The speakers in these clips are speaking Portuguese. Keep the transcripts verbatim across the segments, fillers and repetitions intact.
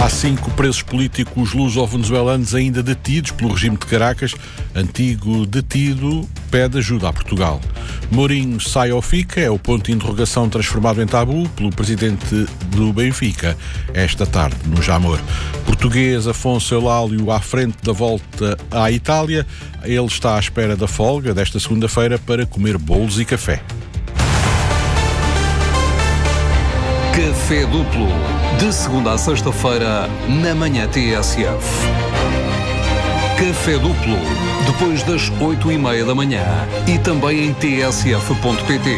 Há cinco presos políticos luso-venezuelanos ainda detidos pelo regime de Caracas. Antigo detido pede ajuda a Portugal. Mourinho sai ou fica? É o ponto de interrogação transformado em tabu pelo presidente do Benfica esta tarde, no Jamor. Português Afonso Eulálio à frente da volta à Itália. Ele está à espera da folga desta segunda-feira para comer bolos e café. Café Duplo, de segunda a sexta-feira, na manhã T S F. Café Duplo, depois das oito e meia da manhã e também em t s f ponto p t.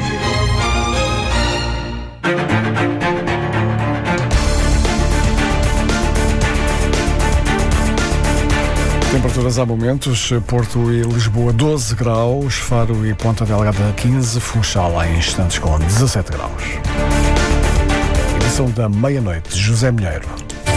Temperaturas há momentos, Porto e Lisboa doze graus, Faro e Ponta Delgada quinze, Funchal há instantes com dezassete graus. Edição da meia-noite, José Milheiro.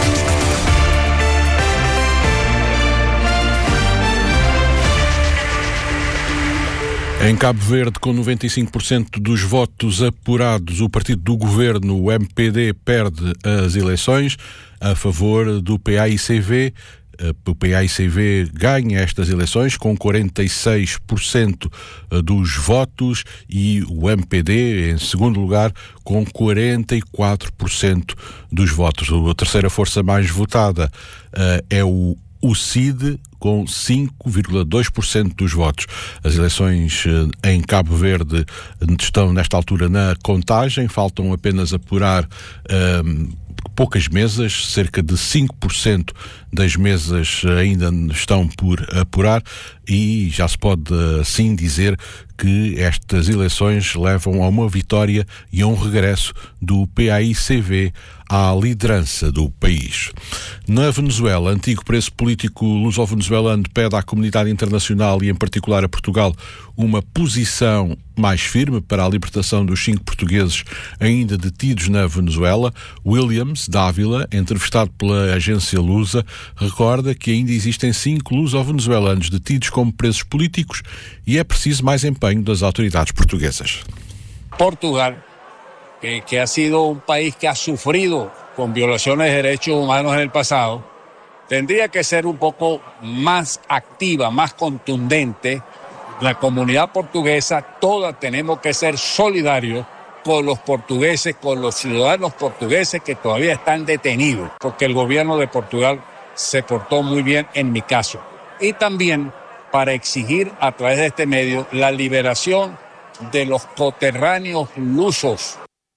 Em Cabo Verde, com noventa e cinco por cento dos votos apurados, o partido do governo, o M P D, perde as eleições a favor do P A I C V. O P A I C V ganha estas eleições com quarenta e seis por cento dos votos e o M P D, em segundo lugar, com quarenta e quatro por cento dos votos. A terceira força mais votada uh, é o O C I D, com cinco vírgula dois por cento dos votos. As eleições em Cabo Verde estão, nesta altura, na contagem. Faltam apenas apurar um, poucas mesas, cerca de cinco por cento das mesas ainda estão por apurar e já se pode, assim, dizer que estas eleições levam a uma vitória e a um regresso do P A I C V à liderança do país. Na Venezuela, antigo preso político luso-venezuelano pede à comunidade internacional e, em particular, a Portugal, uma posição mais firme para a libertação dos cinco portugueses ainda detidos na Venezuela. Williams Dávila, entrevistado pela agência Lusa, recorda que ainda existem cinco luso-venezuelanos detidos como presos políticos e é preciso mais empenho das autoridades portuguesas. Portugal, que, que ha sido un país que ha sufrido con violaciones de derechos humanos en el pasado, tendría que ser un poco más activa, más contundente. La comunidad portuguesa, todas tenemos que ser solidarios con los portugueses, con los ciudadanos portugueses que todavía están detenidos, porque el gobierno de Portugal se portó muy bien en mi caso. Y también para exigir a través de este medio la liberación de los coterráneos lusos.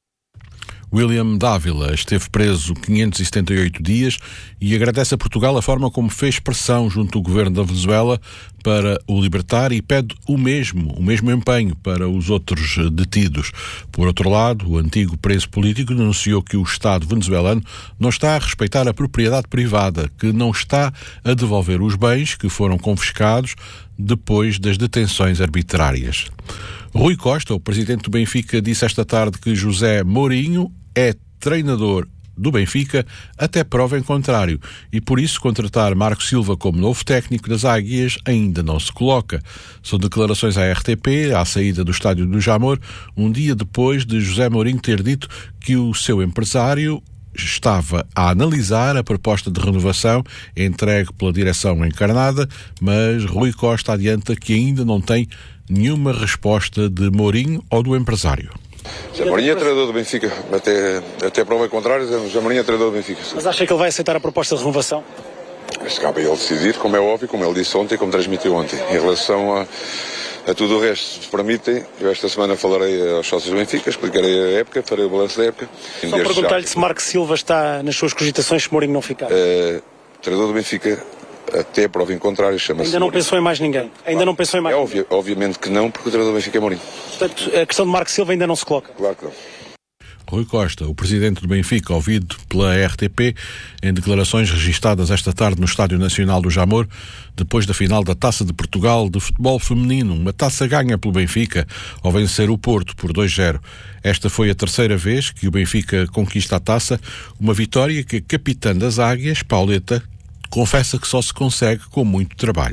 William Dávila esteve preso quinhentos e setenta e oito dias e agradece a Portugal a forma como fez pressão junto ao governo da Venezuela para o libertar e pede o mesmo, o mesmo empenho para os outros detidos. Por outro lado, o antigo preso político denunciou que o Estado venezuelano não está a respeitar a propriedade privada, que não está a devolver os bens que foram confiscados depois das detenções arbitrárias. Rui Costa, o presidente do Benfica, disse esta tarde que José Mourinho é treinador do Benfica até prova em contrário e por isso contratar Marco Silva como novo técnico das Águias ainda não se coloca. São declarações à R T P à saída do estádio do Jamor, um dia depois de José Mourinho ter dito que o seu empresário estava a analisar a proposta de renovação entregue pela direção encarnada, mas Rui Costa adianta que ainda não tem nenhuma resposta de Mourinho ou do empresário. José Mourinho é treinador do Benfica, até, até prova em contrário, José Mourinho é treinador do Benfica. Mas acha que ele vai aceitar a proposta de renovação? Mas cabe a ele decidir, como é óbvio, como ele disse ontem, como transmitiu ontem. Em relação a, a tudo o resto, se permitem, eu esta semana falarei aos sócios do Benfica, explicarei a época, farei o balanço da época. Só perguntar-lhe se Marco Silva está nas suas cogitações, se Mourinho não ficar. Uh, treinador do Benfica, até a prova em contrário, chama-se Ainda não Mourinho. pensou em mais ninguém? Ainda claro. não pensou em mais é ninguém? Obvi- obviamente que não, porque o treinador do Benfica é Mourinho. Portanto, a questão de Marco Silva ainda não se coloca? Claro que não. Rui Costa, o presidente do Benfica, ouvido pela R T P em declarações registadas esta tarde no Estádio Nacional do Jamor, depois da final da Taça de Portugal de futebol feminino, uma taça ganha pelo Benfica ao vencer o Porto por dois a zero. Esta foi a terceira vez que o Benfica conquista a taça, uma vitória que a capitã das Águias, Pauleta, confessa que só se consegue com muito trabalho.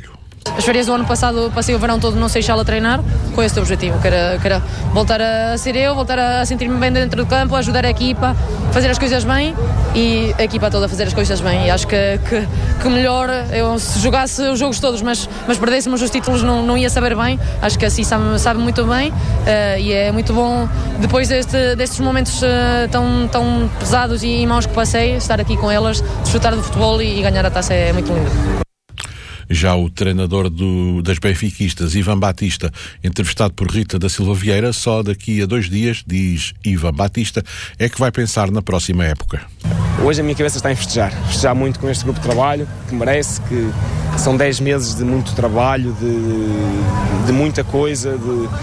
as férias do ano passado passei o verão todo no Seixal a treinar com esse objetivo, que era, que era voltar a ser eu, voltar a sentir-me bem dentro do campo, ajudar a equipa, fazer as coisas bem e a equipa toda a fazer as coisas bem. E acho que, que, que melhor, eu se jogasse os jogos todos, mas, mas perdêssemos os títulos, não, não ia saber bem. Acho que assim sabe, sabe muito bem uh, e é muito bom, depois deste, destes momentos uh, tão, tão pesados e, e maus que passei, estar aqui com elas, desfrutar do futebol e, e ganhar a taça é muito lindo. Já o treinador do, das benfiquistas, Ivan Batista, entrevistado por Rita da Silva Vieira, só daqui a dois dias, diz Ivan Batista, é que vai pensar na próxima época. Hoje a minha cabeça está em festejar, festejar muito com este grupo de trabalho, que merece, que são dez meses de muito trabalho, de, de muita coisa, de, uh,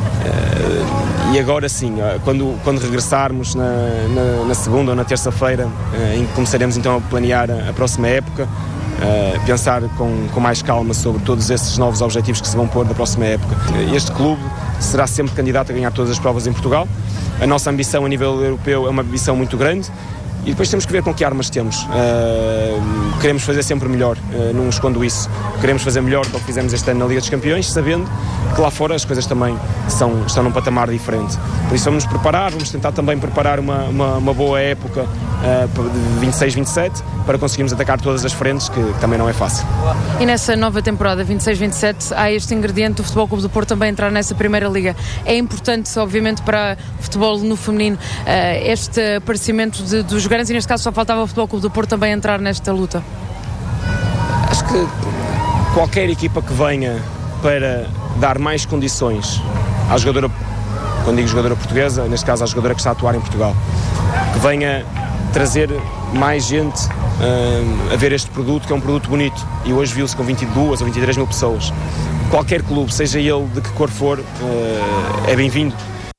e agora sim, quando, quando regressarmos na, na, na segunda ou na terça-feira, uh, em que começaremos então a planear a, a próxima época, Uh, pensar com, com mais calma sobre todos esses novos objetivos que se vão pôr na próxima época. Este clube será sempre candidato a ganhar todas as provas em Portugal. A nossa ambição a nível europeu é uma ambição muito grande e depois temos que ver com que armas temos. Uh, queremos fazer sempre melhor, uh, não escondo isso. Queremos fazer melhor do que fizemos este ano na Liga dos Campeões, sabendo que lá fora as coisas também são, estão num patamar diferente. Por isso vamos nos preparar, vamos tentar também preparar uma, uma, uma boa época uh, de vinte e seis, vinte e sete para conseguirmos atacar todas as frentes, que, que também não é fácil. E nessa nova temporada vinte e seis, vinte e sete há este ingrediente do Futebol Clube do Porto também entrar nessa primeira liga. É importante, obviamente, para o futebol no feminino uh, este aparecimento de, dos grandes, e neste caso só faltava o Futebol Clube do Porto também entrar nesta luta. Acho que qualquer equipa que venha para dar mais condições à jogadora, quando digo jogadora portuguesa, neste caso à jogadora que está a atuar em Portugal, que venha trazer mais gente uh, a ver este produto, que é um produto bonito, e hoje viu-se com vinte e duas ou vinte e três mil pessoas. Qualquer clube, seja ele de que cor for, uh, é bem-vindo.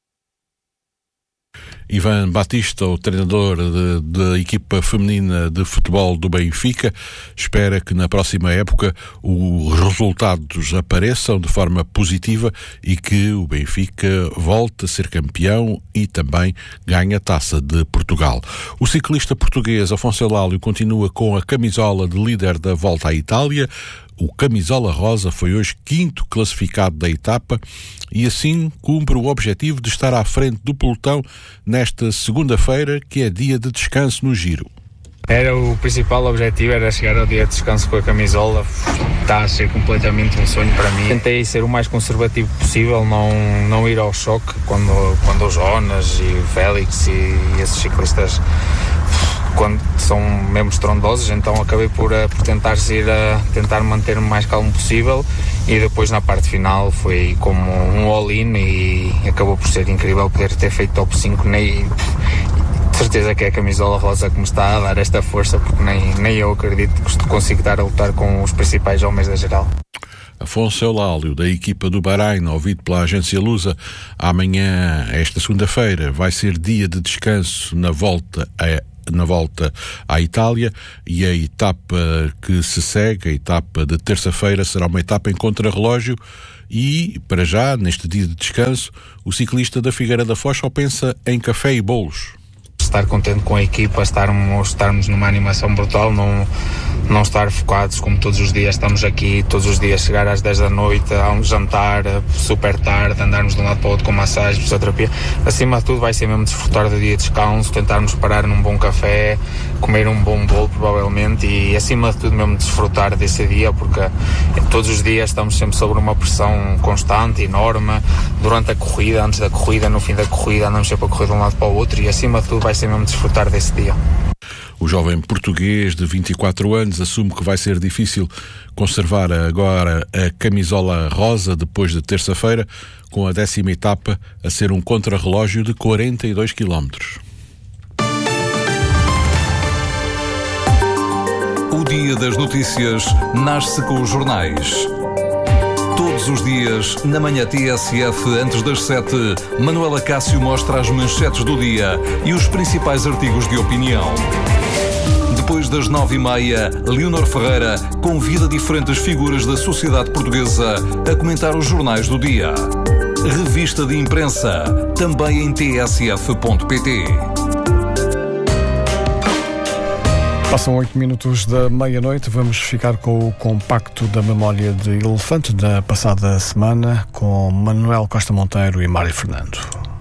Ivan Batista, o treinador da equipa feminina de futebol do Benfica, espera que na próxima época os resultados apareçam de forma positiva e que o Benfica volte a ser campeão e também ganhe a Taça de Portugal. O ciclista português Afonso Eulálio continua com a camisola de líder da Volta à Itália. O Camisola Rosa foi hoje quinto classificado da etapa e assim cumpre o objetivo de estar à frente do pelotão nesta segunda-feira, que é dia de descanso no Giro. Era o principal objetivo, era chegar ao dia de descanso com a camisola. Está a ser completamente um sonho para mim. Tentei ser o mais conservativo possível, não, não ir ao choque quando, quando o Jonas e o Félix e, e esses ciclistas quando são mesmo estrondosos, então acabei por, por tentar, ir a, tentar manter-me o mais calmo possível e depois na parte final foi como um all-in e acabou por ser incrível poder ter feito top cinco. Nem, de certeza que é a camisola rosa que me está a dar esta força, porque nem, nem eu acredito que consigo estar a lutar com os principais homens da geral. Afonso Eulálio, da equipa do Bahrein, ouvido pela agência Lusa. Amanhã, esta segunda-feira, vai ser dia de descanso na volta a na volta à Itália e a etapa que se segue, a etapa de terça-feira, será uma etapa em contrarrelógio e, para já, neste dia de descanso, o ciclista da Figueira da Foz só pensa em café e bolos. Estar contente com a equipa, estarmos, estarmos numa animação brutal, não, não estar focados como todos os dias, estamos aqui todos os dias, chegar às dez da noite, a um jantar super tarde, andarmos de um lado para o outro com massagem, fisioterapia. Acima de tudo vai ser mesmo desfrutar do dia de descanso, tentarmos parar num bom café, comer um bom bolo provavelmente e acima de tudo mesmo desfrutar desse dia, porque todos os dias estamos sempre sobre uma pressão constante, enorme, durante a corrida, antes da corrida, no fim da corrida, andamos sempre a correr de um lado para o outro e acima de tudo vai ser mesmo desfrutar desse dia. O jovem português de vinte e quatro anos assume que vai ser difícil conservar agora a camisola rosa depois de terça-feira, com a décima etapa a ser um contrarrelógio de quarenta e dois quilómetros. O Dia das Notícias nasce com os jornais. Todos os dias, na manhã T S F, antes das sete, Manuela Cássio mostra as manchetes do dia e os principais artigos de opinião. Depois das nove e meia, Leonor Ferreira convida diferentes figuras da sociedade portuguesa a comentar os jornais do dia. Revista de imprensa, também em t s f ponto p t. Passam oito minutos da meia-noite, vamos ficar com o compacto da memória de elefante da passada semana com Manuel Costa Monteiro e Mário Fernando.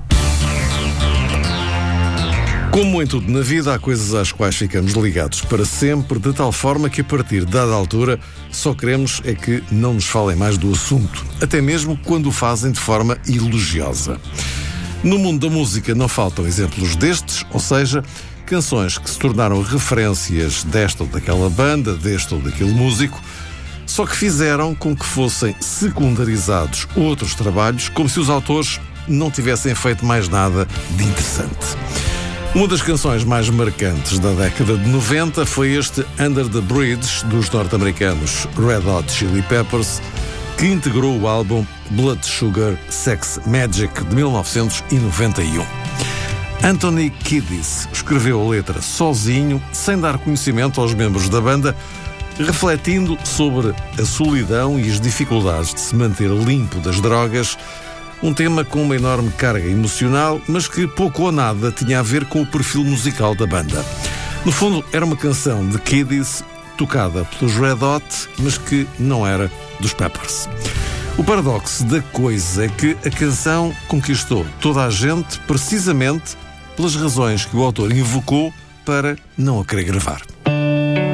Como em tudo na vida, há coisas às quais ficamos ligados para sempre, de tal forma que a partir de dada altura só queremos é que não nos falem mais do assunto, até mesmo quando o fazem de forma elogiosa. No mundo da música não faltam exemplos destes, ou seja, canções que se tornaram referências desta ou daquela banda, deste ou daquele músico, só que fizeram com que fossem secundarizados outros trabalhos, como se os autores não tivessem feito mais nada de interessante. Uma das canções mais marcantes da década de noventa foi este Under the Bridge, dos norte-americanos Red Hot Chili Peppers, que integrou o álbum Blood Sugar Sex Magic de mil novecentos e noventa e um. Anthony Kiedis escreveu a letra sozinho, sem dar conhecimento aos membros da banda, refletindo sobre a solidão e as dificuldades de se manter limpo das drogas, um tema com uma enorme carga emocional, mas que pouco ou nada tinha a ver com o perfil musical da banda. No fundo, era uma canção de Kiedis, tocada pelos Red Hot, mas que não era dos Peppers. O paradoxo da coisa é que a canção conquistou toda a gente precisamente pelas razões que o autor invocou para não a querer gravar.